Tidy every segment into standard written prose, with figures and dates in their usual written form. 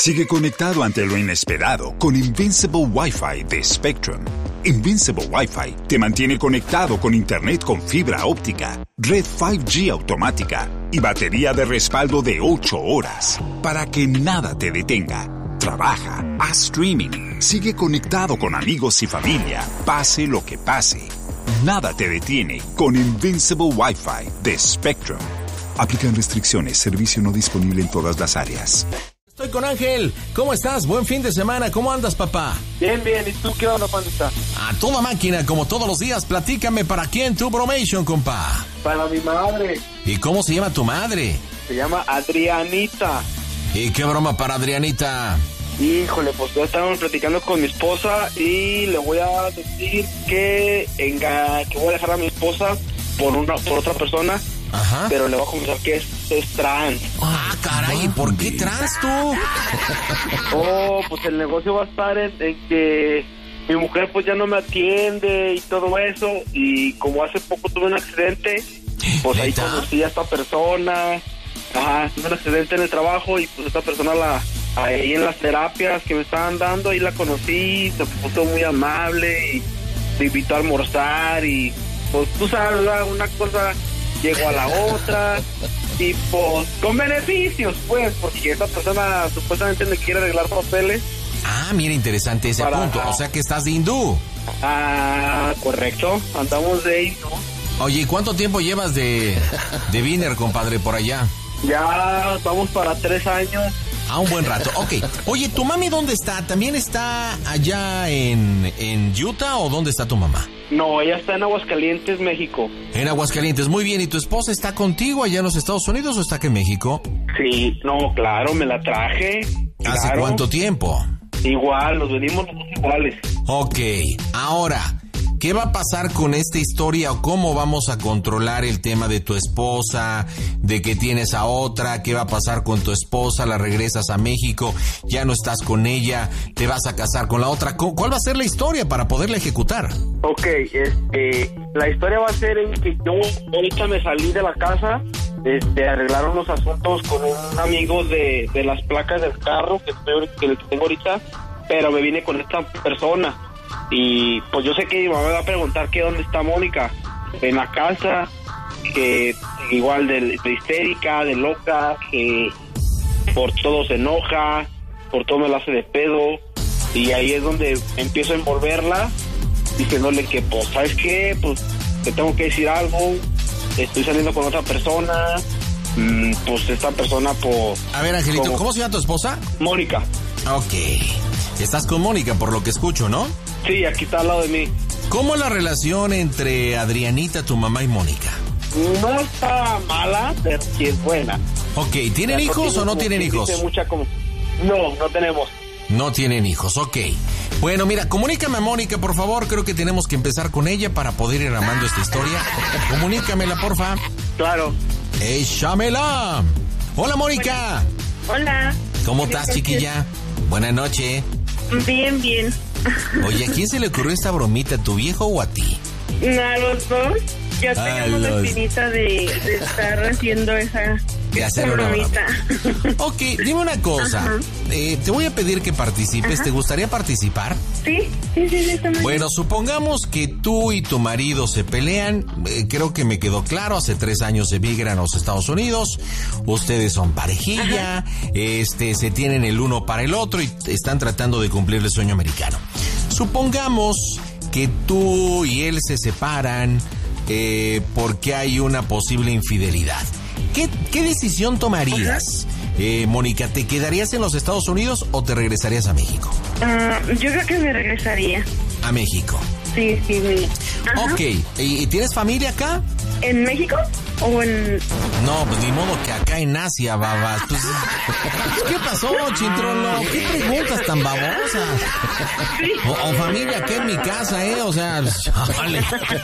Sigue conectado ante lo inesperado con Invincible Wi-Fi de Spectrum. Invincible Wi-Fi te mantiene conectado con internet con fibra óptica, red 5G automática y batería de respaldo de 8 horas para que nada te detenga. Trabaja, haz streaming, sigue conectado con amigos y familia, pase lo que pase. Nada te detiene con Invincible Wi-Fi de Spectrum. Aplican restricciones, servicio no disponible en todas las áreas. Estoy con Ángel. ¿Cómo estás? Buen fin de semana. ¿Cómo andas, papá? Bien, bien. ¿Y tú qué onda, pandita? A toda máquina, como todos los días. Platícame, ¿para quién tu bromation, compa? Para mi madre. ¿Y cómo se llama tu madre? Se llama Adrianita. ¿Y qué broma para Adrianita? Híjole, pues ya estábamos platicando con mi esposa y le voy a decir que voy a dejar a mi esposa por otra persona. Ajá. Pero le voy a comentar que es trans. Ah, caray, ¿por qué trans tú? Pues el negocio va a estar en que mi mujer pues ya no me atiende y todo eso. Y como hace poco tuve un accidente, pues ahí conocí a esta persona. Ajá, tuve un accidente en el trabajo y pues esta persona ahí en las terapias que me estaban dando, ahí la conocí, se puso muy amable y me invitó a almorzar y pues tú sabes, una cosa llegó a la otra y pues con beneficios pues, porque esta persona supuestamente me quiere arreglar papeles. Ah, mira, interesante ese punto, o sea que estás de hindú. Ah, correcto, andamos de hindú. Oye, ¿y cuánto tiempo llevas de Viner, compadre, por allá? Ya vamos para 3 años. Ah, un buen rato, ok. Oye, ¿tu mami dónde está? ¿También está allá en Utah o dónde está tu mamá? No, ella está en Aguascalientes, México. En Aguascalientes, muy bien. ¿Y tu esposa está contigo allá en los Estados Unidos o está aquí en México? Sí, no, claro, me la traje. ¿Hace claro. cuánto tiempo? Igual, nos venimos los dos iguales. Ok, ahora, ¿qué va a pasar con esta historia o cómo vamos a controlar el tema de tu esposa, de que tienes a otra? ¿Qué va a pasar con tu esposa? ¿La regresas a México? ¿Ya no estás con ella? ¿Te vas a casar con la otra? ¿Cuál va a ser la historia para poderla ejecutar? Ok, la historia va a ser en que yo ahorita me salí de la casa, arreglaron los asuntos con un amigo de las placas del carro que tengo ahorita, pero me vine con esta persona. Y pues yo sé que mi mamá me va a preguntar que dónde está Mónica, en la casa, que igual de histérica, de loca, que por todo se enoja, por todo me la hace de pedo, y ahí es donde empiezo a envolverla, diciéndole que pues, ¿sabes qué? Pues te tengo que decir algo, estoy saliendo con otra persona, pues esta persona pues... A ver, Angelito, ¿cómo se llama tu esposa? Mónica. Ok, estás con Mónica por lo que escucho, ¿no? Sí, aquí está al lado de mí. ¿Cómo es la relación entre Adrianita, tu mamá, y Mónica? No está mala, pero sí es buena. Ok, ¿tienen hijos o no tienen hijos? No tenemos. No tienen hijos, ok. Bueno, mira, comunícame a Mónica, por favor. Creo que tenemos que empezar con ella para poder ir armando esta historia. Comunícamela, porfa. Claro. ¡Échamela! Hola, Mónica. Hola. ¿Cómo estás, chiquilla? Buenas noches. Bien, bien. Oye, ¿a quién se le ocurrió esta bromita, a tu viejo o a ti? A los dos. Ya teníamos la espinita de estar haciendo esa bromita. Ok, dime una cosa. Te voy a pedir que participes. Ajá. ¿Te gustaría participar? Sí. Bueno, supongamos que tú y tu marido se pelean. Creo que me quedó claro. Hace 3 años emigran a los Estados Unidos. Ustedes son parejilla. Se tienen el uno para el otro y están tratando de cumplir el sueño americano. Supongamos que tú y él se separan porque hay una posible infidelidad. ¿Qué decisión tomarías? Mónica, ¿te quedarías en los Estados Unidos o te regresarías a México? Yo creo que me regresaría. A México. Sí, muy. Ok, ¿y tienes familia acá? ¿En México o en...? No, pues ni modo que acá en Asia, babas. Pues, ¿qué pasó, Chintrolo? ¿Qué preguntas tan babosas? Sí. O familia acá en mi casa, o sea, vale.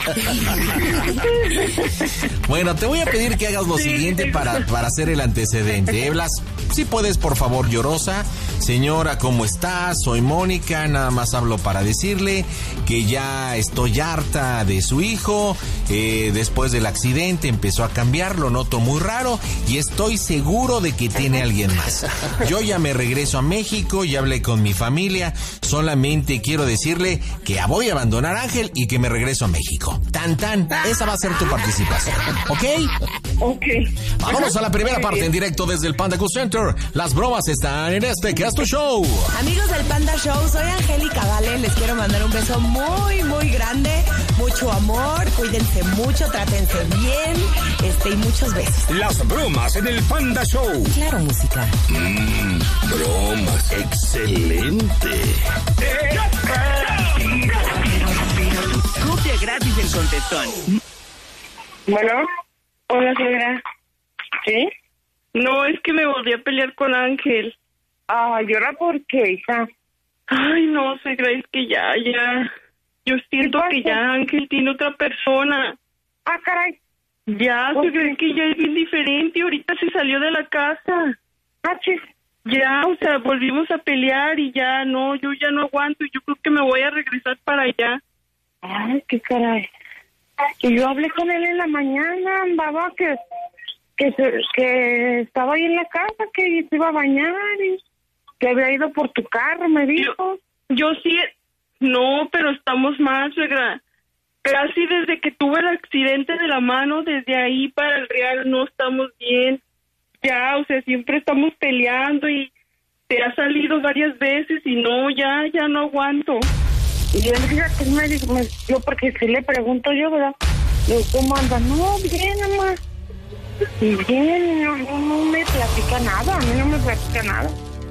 Bueno, te voy a pedir que hagas lo siguiente para hacer el antecedente. Blas, si puedes, por favor, llorosa. Señora, ¿cómo estás? Soy Mónica, nada más hablo para decirle que ya estoy harta de su hijo. Después del accidente empezó a cambiar, lo noto muy raro y estoy seguro de que tiene alguien más. Yo ya me regreso a México, ya hablé con mi familia, solamente quiero decirle que voy a abandonar a Ángel y que me regreso a México. Tan, esa va a ser tu participación, ¿ok? Ok. Vámonos a la primera parte en directo desde el Panda Cool Center. Las bromas están en este que es tu show. Amigos del Panda Show, soy Angélica Vale, les quiero mandar un beso muy, muy grande, mucho amor, cuídense mucho, trátense bien, y muchos besos. Las bromas en el Panda Show. Claro, música. Bromas, excelente. Copia gratis del contestón. Bueno, hola, suegra. ¿Sí? No, es que me volví a pelear con Ángel. ¿Y ahora por qué, hija? Ay, no, suegra, es que ya. Yo siento que ya Ángel tiene otra persona. Caray. Ya, suegra, es que ya es bien diferente. Ahorita se salió de la casa. Chis. Ya, o sea, volvimos a pelear y ya no, yo ya no aguanto. Yo creo que me voy a regresar para allá. Ay, qué caray. Y yo hablé con él en la mañana, andaba que estaba ahí en la casa, que se iba a bañar y que había ido por tu carro, me dijo. Yo sí, no, pero estamos mal, suegra. Casi desde que tuve el accidente de la mano, desde ahí para el Real no estamos bien. Ya, o sea, siempre estamos peleando y te ha salido varias veces y no, ya no aguanto. Y él dice que me dijo, yo porque si le pregunto yo, ¿verdad? Yo, ¿cómo anda? No, bien, mamá. Bien, no me platica nada, a mí no me platica nada.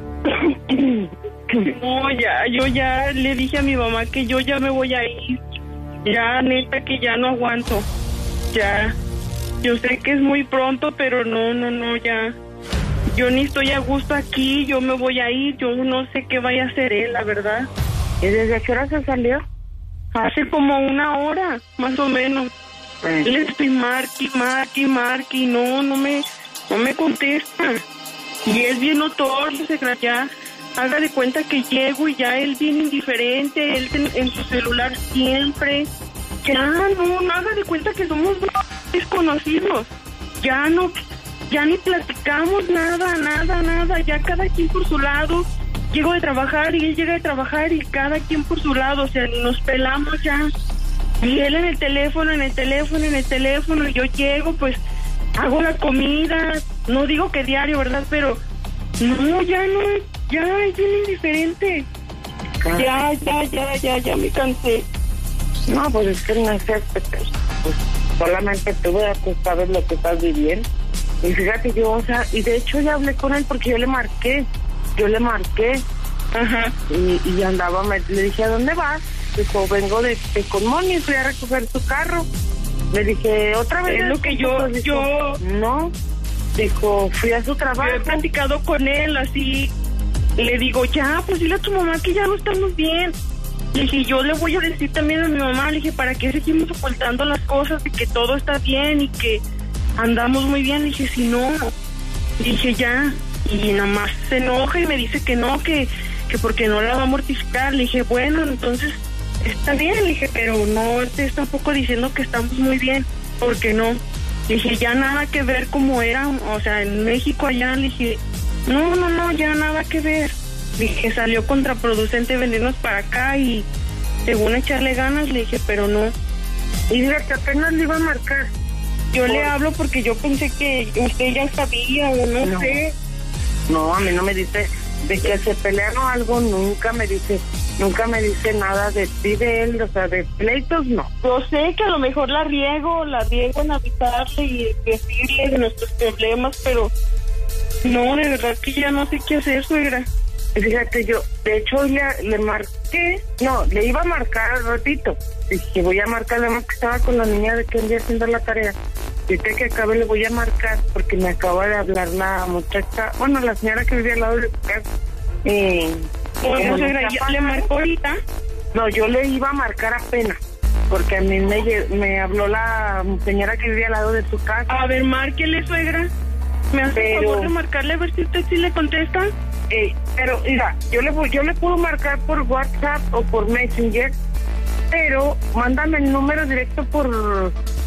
No, yo ya le dije a mi mamá que yo ya me voy a ir. Ya, neta, que ya no aguanto. Ya. Yo sé que es muy pronto, pero no, ya. Yo ni estoy a gusto aquí, yo me voy a ir, yo no sé qué vaya a hacer él, la verdad. ¿Y desde qué hora se salió? Hace como una hora, más o menos. Le estoy marque, no me contesta. Y él bien notorio, ya. Haga de cuenta que llego y ya él bien indiferente, él en su celular siempre. Ya no haga de cuenta que somos desconocidos. Ya ni platicamos nada, ya cada quien por su lado. Llego de trabajar y él llega de trabajar y cada quien por su lado, o sea, nos pelamos ya. Y él en el teléfono, y yo llego, pues, hago la comida, no digo que diario, ¿verdad? Pero, no, es bien indiferente. Ya me cansé. No, pues es que no sé, pues solamente tú sabes lo que estás viviendo. Y fíjate, yo, o sea, y de hecho ya hablé con él porque yo le marqué. Ajá. Y andaba, le dije, ¿a dónde vas? Dijo, vengo de con Moni, fui a recoger tu carro. Le dije, ¿otra vez? Es lo que yo... No, dijo, fui a su trabajo. Yo he platicado con él, así, le digo, ya, pues dile a tu mamá que ya no estamos bien. Le dije, yo le voy a decir también a mi mamá, le dije, ¿para qué seguimos ocultando las cosas de que todo está bien y que andamos muy bien? Le dije, si no, le dije, ya. Y nada más se enoja y me dice que no, que porque no la va a mortificar. Le dije, bueno, entonces está bien, le dije, pero no te está tampoco diciendo que estamos muy bien, porque no. Le dije, ya nada que ver como era, o sea, en México allá. Le dije, no, ya nada que ver. Le dije, salió contraproducente venirnos para acá y según echarle ganas, le dije, pero no. Y mira, que apenas le iba a marcar. Yo le hablo porque yo pensé que usted ya sabía o no sé. No, a mí no me dice de que se pelean o algo, nunca me dice nada de ti, de él, o sea, de pleitos, no. Yo sé que a lo mejor la riego en avisarle y decirle de nuestros problemas, pero no, de verdad que ya no sé qué hacer, suegra. Fíjate, yo, de hecho, le marqué, le iba a marcar, repito, dije, voy a marcarle más que estaba con la niña de que un día haciendo la tarea. Ahorita que acabe le voy a marcar porque me acaba de hablar la muchacha, bueno, la señora que vivía al lado de su casa. Bueno, suegra, ¿le marcó ahorita? No, yo le iba a marcar apenas, porque a mí me habló la señora que vivía al lado de su casa. A ver, márquele, suegra. ¿Me hace el favor de marcarle a ver si usted sí le contesta? Pero, mira, yo le puedo marcar por WhatsApp o por Messenger, pero mándame el número directo por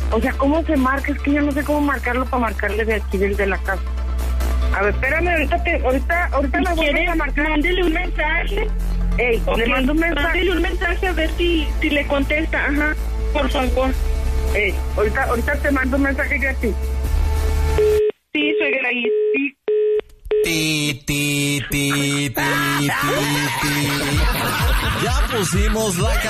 O sea, ¿cómo se marca? Es que yo no sé cómo marcarlo para marcarle de aquí, del de la casa. A ver, espérame, ahorita me voy a marcar. Mándele un mensaje. Ey, Okay. le mando un mensaje. Mándele un mensaje a ver si le contesta. Ajá, por favor. Ey, ahorita te mando un mensaje yo a ti. Sí, suegra, y sí. Ya pusimos la